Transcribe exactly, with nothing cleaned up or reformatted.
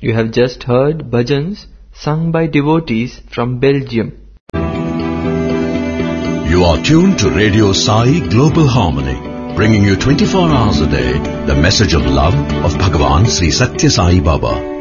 You have just heard bhajans sung by devotees from Belgium. You are tuned to Radio Sai Global Harmony, bringing you twenty-four hours a day the message of love of Bhagavan Sri Satya Sai Baba.